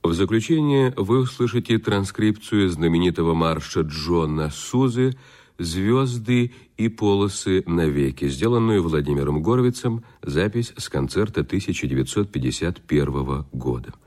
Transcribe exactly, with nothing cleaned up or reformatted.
В заключение вы услышите транскрипцию знаменитого марша Джона Сузы «Звезды и полосы навеки», сделанную Владимиром Горовицем, запись с концерта тысяча девятьсот пятьдесят первого года.